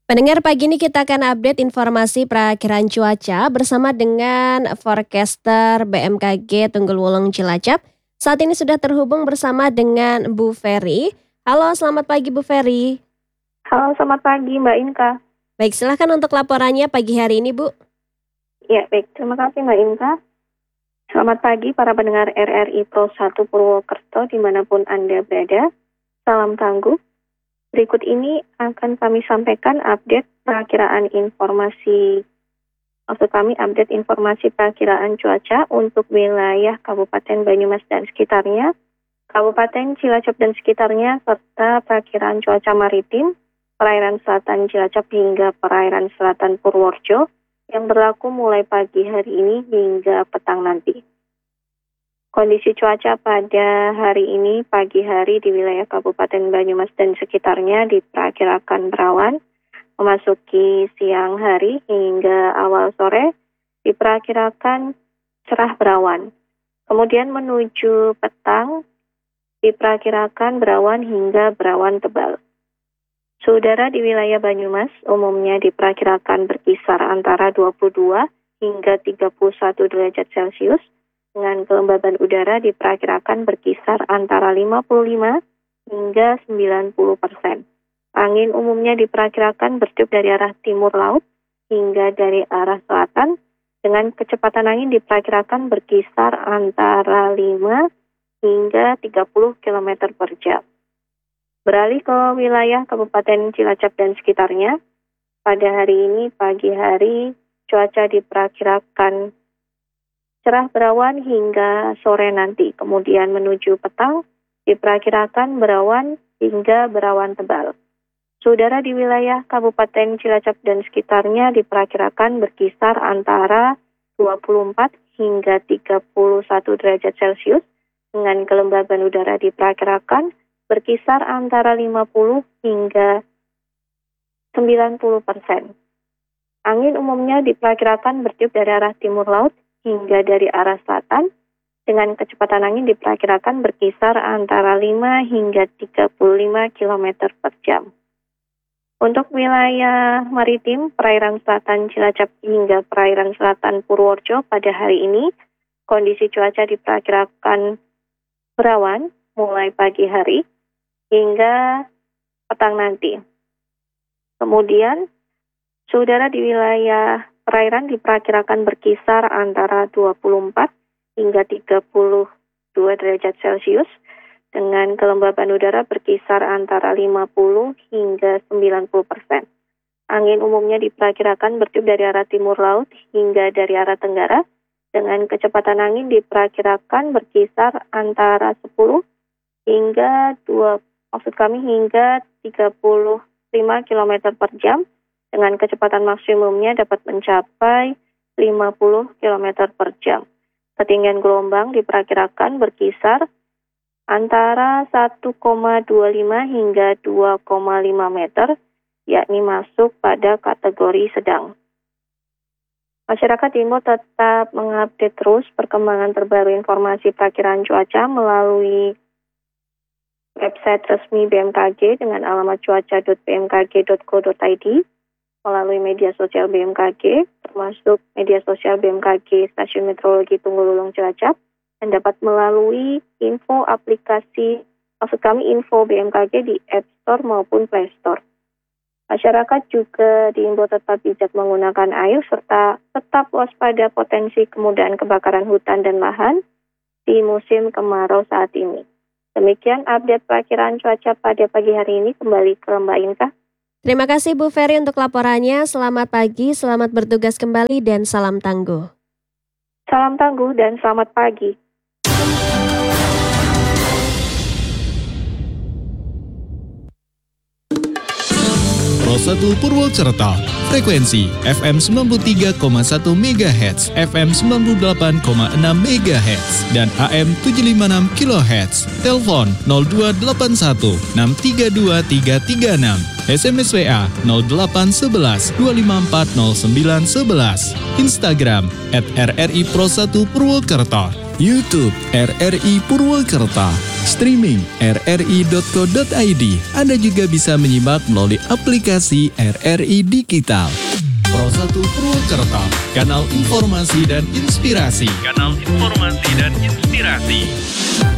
Pendengar, pagi ini kita akan update informasi perakiraan cuaca bersama dengan forecaster BMKG Tunggul Wulung Cilacap. Saat ini sudah terhubung bersama dengan Bu Ferry. Halo, selamat pagi Bu Ferry. Halo, selamat pagi Mbak Inka. Baik, silahkan untuk laporannya pagi hari ini Bu. Ya, baik. Terima kasih Mbak Inka. Selamat pagi para pendengar RRI Pro 1 Purwokerto dimanapun Anda berada. Salam tangguh. Berikut ini akan kami sampaikan update informasi perakiraan cuaca untuk wilayah Kabupaten Banyumas dan sekitarnya, Kabupaten Cilacap dan sekitarnya, serta perakiraan cuaca maritim, perairan selatan Cilacap hingga perairan selatan Purworejo yang berlaku mulai pagi hari ini hingga petang nanti. Kondisi cuaca pada hari ini, pagi hari di wilayah Kabupaten Banyumas dan sekitarnya diperkirakan berawan, memasuki siang hari hingga awal sore diperkirakan cerah berawan. Kemudian menuju petang diperkirakan berawan hingga berawan tebal. Saudara, di wilayah Banyumas umumnya diperkirakan berkisar antara 22 hingga 31 derajat Celcius. Dengan kelembaban udara diperkirakan berkisar antara 55 hingga 90%. Angin umumnya diperkirakan bertiup dari arah timur laut hingga dari arah selatan, dengan kecepatan angin diperkirakan berkisar antara 5 hingga 30 km per jam. Beralih ke wilayah Kabupaten Cilacap dan sekitarnya, pada hari ini pagi hari cuaca diperkirakan cerah berawan hingga sore nanti, kemudian menuju petang diperkirakan berawan hingga berawan tebal. Saudara, di wilayah Kabupaten Cilacap dan sekitarnya diperkirakan berkisar antara 24 hingga 31 derajat Celcius, dengan kelembaban udara diperkirakan berkisar antara 50 hingga 90%. Angin umumnya diperkirakan bertiup dari arah timur laut hingga dari arah selatan, dengan kecepatan angin diperkirakan berkisar antara 5 hingga 35 km per jam. Untuk wilayah maritim, perairan selatan Cilacap hingga perairan selatan Purworejo pada hari ini, kondisi cuaca diperkirakan berawan mulai pagi hari hingga petang nanti. Kemudian, saudara, di wilayah perairan diperkirakan berkisar antara 24 hingga 32 derajat Celcius, dengan kelembaban udara berkisar antara 50 hingga 90%. Angin umumnya diperkirakan bertiup dari arah timur laut hingga dari arah tenggara, dengan kecepatan angin diperkirakan berkisar antara 10 hingga 35 km per jam, dengan kecepatan maksimumnya dapat mencapai 50 km per jam. Ketinggian gelombang diperkirakan berkisar antara 1,25 hingga 2,5 meter, yakni masuk pada kategori sedang. Masyarakat diimbau tetap mengupdate terus perkembangan terbaru informasi perakiraan cuaca melalui website resmi BMKG dengan alamat cuaca.bmkg.co.id, melalui media sosial BMKG, termasuk media sosial BMKG Stasiun Meteorologi Tunggul Wulung Cilacap, dan dapat melalui info BMKG di App Store maupun Play Store. Masyarakat juga diimbau tetap bijak menggunakan air serta tetap waspada potensi kemudahan kebakaran hutan dan lahan di musim kemarau saat ini. Demikian update perakiraan cuaca pada pagi hari ini. Kembali ke Mbak Inka. Terima kasih Bu Ferry untuk laporannya. Selamat pagi, selamat bertugas kembali, dan salam tangguh. Salam tangguh dan selamat pagi. Pro 1 Purwokerto, frekuensi FM 93,1 MHz, FM 98,6 MHz, dan AM 756 kHz. Telepon 0281 632 336. SMS WA 0811 254 0911. Instagram @RRI Pro 1 Purwokerto. YouTube RRI Purwakarta, streaming rri.co.id. Anda juga bisa menyimak melalui aplikasi RRI Digital. Pro 1 Purwakarta, kanal informasi dan inspirasi.